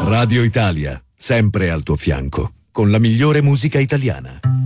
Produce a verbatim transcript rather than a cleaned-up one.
Radio Italia, sempre al tuo fianco, con la migliore musica italiana.